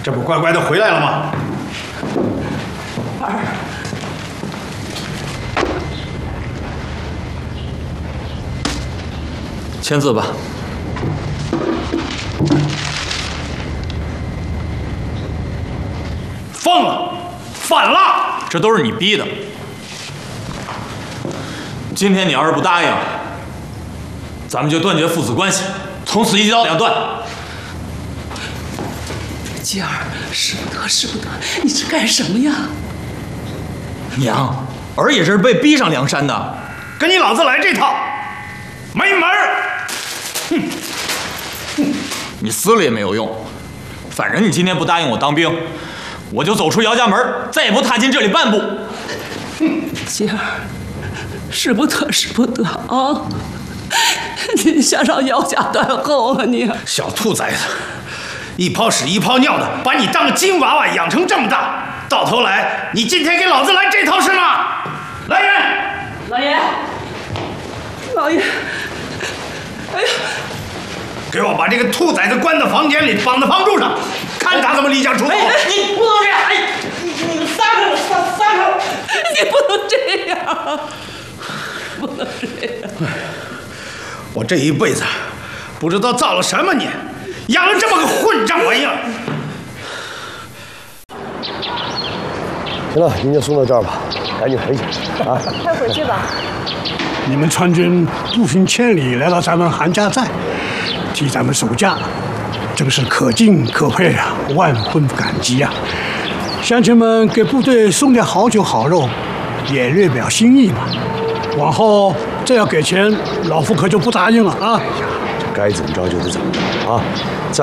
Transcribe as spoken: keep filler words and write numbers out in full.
这不乖乖的回来了吗？ 儿， 签字吧。 疯了，反了！ 这都是你逼的。今天你要是不答应，咱们就断绝父子关系，从此一刀两断。 吉儿，使不得，使不得！你这干什么呀？ 娘，儿也是被逼上梁山的， 跟你老子来这套，没门儿！ 哼，哼，你死了也没有用。反正你今天不答应我当兵，我就走出姚家门，再也不踏进这里半步。 哼，吉儿，使不得，使不得啊！你想让姚家断后啊你？ 小兔崽子！一泡屎一泡尿的，把你当个金娃娃养成这么大，到头来你今天给老子来这套是吗？来人！ 老爷，老爷，哎呀， 给我把这个兔崽子关到房间里，绑在房柱上，看他怎么离家出走！ 哎，你不能这样！哎，你你撒开我，撒撒开我！你不能这样，不能这样！ 我这一辈子不知道造了什么孽。养了这么个混账玩意儿！ 行了，您就送到这儿吧，赶紧回去啊！ 快回去吧。 你们川军步行千里来到咱们韩家寨，替咱们守驾，真是可敬可佩啊，万分感激啊！乡亲们给部队送点好酒好肉，也略表心意嘛。往后再要给钱，老夫可就不答应了啊！ 该怎么着就得怎么着啊！